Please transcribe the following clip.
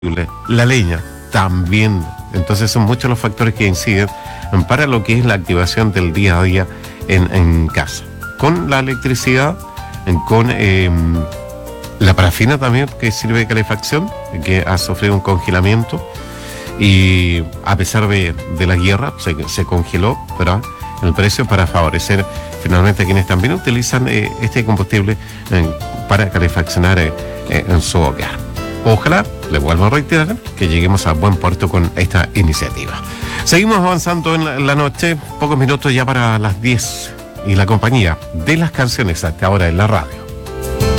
la leña también. Entonces son muchos los factores que inciden para lo que es la activación del día a día en casa. Con la electricidad, con la parafina también, que sirve de calefacción, que ha sufrido un congelamiento. Y a pesar de la guerra, se congeló, ¿verdad?, el precio para favorecer finalmente a quienes también utilizan este combustible para calefaccionar en su hogar. Ojalá, le vuelvo a reiterar, que lleguemos a buen puerto con esta iniciativa. Seguimos avanzando en la noche, pocos minutos ya para las 10, y la compañía de las canciones hasta ahora en la radio.